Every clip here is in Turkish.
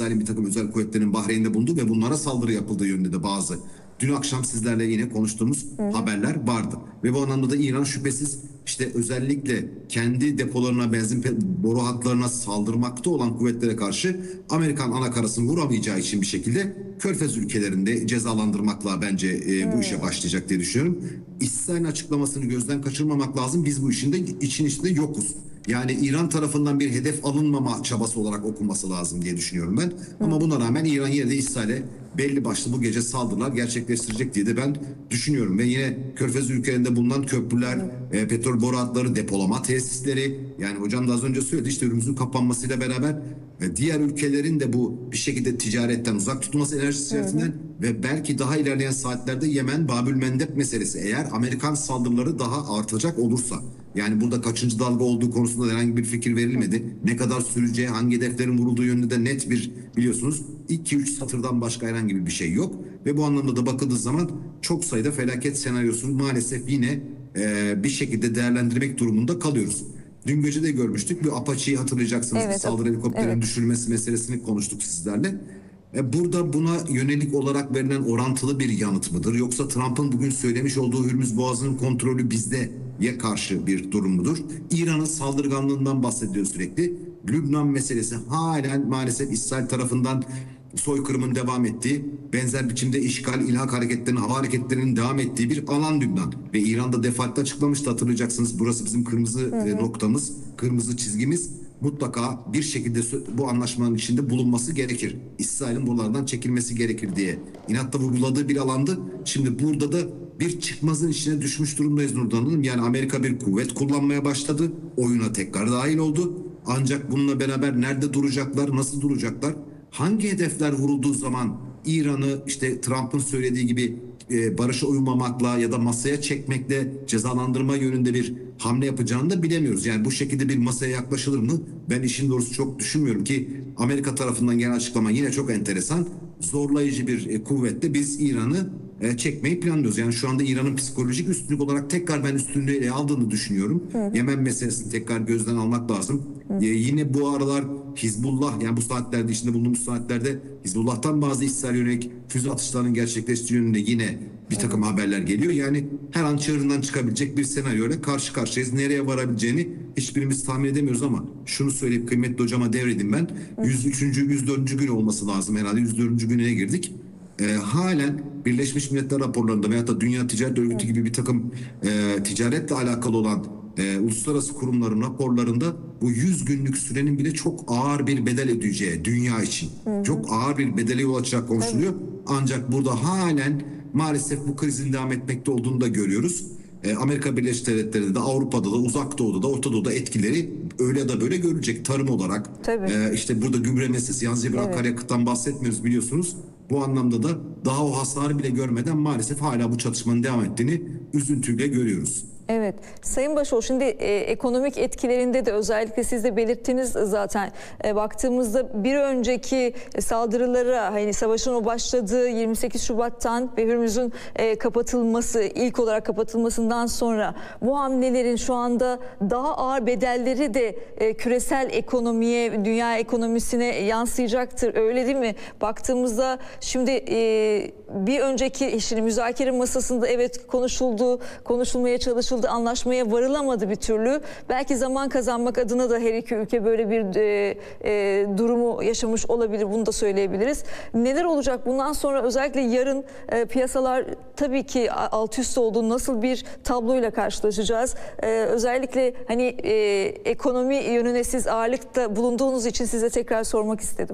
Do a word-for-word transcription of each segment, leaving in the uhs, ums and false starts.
İsrail'in bir takım özel kuvvetlerinin Bahreyn'de bulunduğu ve bunlara saldırı yapıldığı yönünde de bazı dün akşam sizlerle yine konuştuğumuz hı hı. haberler vardı. Ve bu anlamda da İran şüphesiz işte özellikle kendi depolarına, benzin boru hatlarına saldırmakta olan kuvvetlere karşı Amerikan anakarasını vuramayacağı için bir şekilde Körfez ülkelerinde cezalandırmakla bence e, bu işe başlayacak diye düşünüyorum. İsrail'in açıklamasını gözden kaçırmamak lazım. Biz bu işin de için içinde yokuz. Yani İran tarafından bir hedef alınmama çabası olarak okunması lazım diye düşünüyorum ben. Hı. Ama buna rağmen İran yine de İsrail'e belli başlı bu gece saldırılar gerçekleştirecek diye de ben düşünüyorum. Ve yine Körfez ülkelerinde bulunan köprüler, e, petrol boru hatları, depolama tesisleri, yani hocam da az önce söyledi, işte Hürmüz'ün kapanmasıyla beraber e, diğer ülkelerin de bu bir şekilde ticaretten uzak tutulması, enerji ticaretinden ve belki daha ilerleyen saatlerde Yemen, Babül Mendeb meselesi, eğer Amerikan saldırıları daha artacak olursa, yani burada kaçıncı dalga olduğu konusunda herhangi bir fikir verilmedi. Ne kadar süreceği, hangi hedeflerin vurulduğu yönünde de net bir, biliyorsunuz, iki üç satırdan başka herhangi bir şey yok. Ve bu anlamda da bakıldığı zaman çok sayıda felaket senaryosunu maalesef yine e, bir şekilde değerlendirmek durumunda kalıyoruz. Dün gece de görmüştük. Bir Apache'yi hatırlayacaksınız. Evet, saldırı helikopterinin evet. düşürülmesi meselesini konuştuk sizlerle. Burada buna yönelik olarak verilen orantılı bir yanıt mıdır? Yoksa Trump'ın bugün söylemiş olduğu Hürmüz Boğazı'nın kontrolü bizde ye karşı bir durum mudur? İran'ın saldırganlığından bahsediyor sürekli. Lübnan meselesi halen maalesef İsrail tarafından soykırımın devam ettiği, benzer biçimde işgal, ilhak hareketlerinin, hava hareketlerinin devam ettiği bir alan Lübnan. Ve İran'da defaatle açıklamıştı, hatırlayacaksınız. Burası bizim kırmızı hı hı. noktamız, kırmızı çizgimiz. Mutlaka bir şekilde bu anlaşmanın içinde bulunması gerekir. İsrail'in buralardan çekilmesi gerekir diye inatla vurguladığı bir alandı. Şimdi burada da bir çıkmazın içine düşmüş durumdayız Nurdan Hanım. Yani Amerika bir kuvvet kullanmaya başladı. Oyuna tekrar dahil oldu. Ancak bununla beraber nerede duracaklar, nasıl duracaklar? Hangi hedefler vurulduğu zaman İran'ı işte Trump'ın söylediği gibi e, barışa uymamakla ya da masaya çekmekle cezalandırma yönünde bir hamle yapacağını da bilemiyoruz. Yani bu şekilde bir masaya yaklaşılır mı? Ben işin doğrusu çok düşünmüyorum ki Amerika tarafından gelen açıklama yine çok enteresan. Zorlayıcı bir e, kuvvetle biz İran'ı e, çekmeyi planlıyoruz. Yani şu anda İran'ın psikolojik üstünlük olarak tekrar ben üstünlüğü ele aldığını düşünüyorum. Hı. Yemen meselesini tekrar gözden almak lazım. E, yine bu aralar Hizbullah, yani bu saatlerde, içinde bulunduğumuz saatlerde Hizbullah'tan bazı İsrail yönelik füze atışlarının gerçekleştiği yönünde yine bir takım evet. haberler geliyor. Yani her an çığırından çıkabilecek bir senaryoyla karşı karşıyayız. Nereye varabileceğini hiçbirimiz tahmin edemiyoruz ama şunu söyleyip kıymetli hocama devredeyim ben. yüz üçüncü yüz dördüncü gün olması lazım herhalde. yüz dördüncü gününe girdik. Ee, halen Birleşmiş Milletler raporlarında veyahut da Dünya Ticaret Örgütü gibi bir takım e, ticaretle alakalı olan e, uluslararası kurumların raporlarında bu yüz günlük sürenin bile çok ağır bir bedel ödeyeceği dünya için hı hı. çok ağır bir bedele yol açarak konuşuluyor. Evet. Ancak burada halen maalesef bu krizin devam etmekte olduğunu da görüyoruz. E, Amerika Birleşik Devletleri'nde de, Avrupa'da da, Uzak Doğu'da da, Orta Doğu'da etkileri öyle ya da böyle görülecek. Tarım olarak e, işte burada gübre meselesi, yalnızca bir evet. akaryakıttan bahsetmiyoruz biliyorsunuz. Bu anlamda da daha o hasarı bile görmeden maalesef hala bu çatışmanın devam ettiğini üzüntüyle görüyoruz. Evet. Sayın Başoğlu, şimdi e, ekonomik etkilerinde de özellikle siz de belirttiniz zaten. E, baktığımızda bir önceki saldırılara, hani savaşın o başladığı yirmi sekiz Şubat'tan ve Hürmüz'ün e, kapatılması, ilk olarak kapatılmasından sonra bu hamlelerin şu anda daha ağır bedelleri de e, küresel ekonomiye, dünya ekonomisine yansıyacaktır. Öyle değil mi? Baktığımızda şimdi e, bir önceki şimdi müzakere masasında evet konuşuldu, konuşulmaya çalışıldı. Anlaşmaya varılamadı bir türlü. Belki zaman kazanmak adına da her iki ülke böyle bir e, e, durumu yaşamış olabilir. Bunu da söyleyebiliriz. Neler olacak bundan sonra, özellikle yarın e, piyasalar tabii ki alt üst olduğu nasıl bir tabloyla karşılaşacağız? E, özellikle hani e, ekonomi yönüne siz ağırlıkta bulunduğunuz için size tekrar sormak istedim.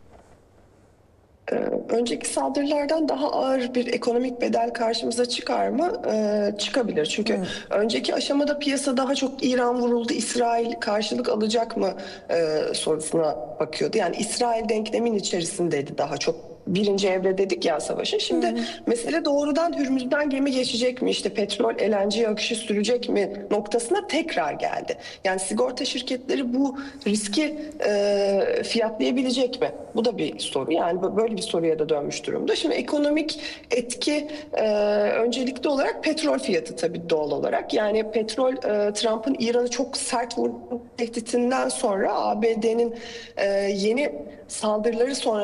Önceki saldırılardan daha ağır bir ekonomik bedel karşımıza çıkar mı? Ee, çıkabilir. Çünkü hmm. önceki aşamada piyasa daha çok İran vuruldu, İsrail karşılık alacak mı e, sorusuna bakıyordu. Yani İsrail denklemin içerisindeydi daha çok. Birinci evre dedik ya savaşın. Şimdi hı hı. mesele doğrudan Hürmüz'den gemi geçecek mi? İşte petrol, L N G akışı sürecek mi noktasına tekrar geldi. Yani sigorta şirketleri bu riski e, fiyatlayabilecek mi? Bu da bir soru. Yani böyle bir soruya da dönmüş durumda. Şimdi ekonomik etki e, öncelikli olarak petrol fiyatı tabii doğal olarak. Yani petrol e, Trump'ın İran'ı çok sert vurma tehditinden sonra A B D'nin e, yeni saldırıları sonra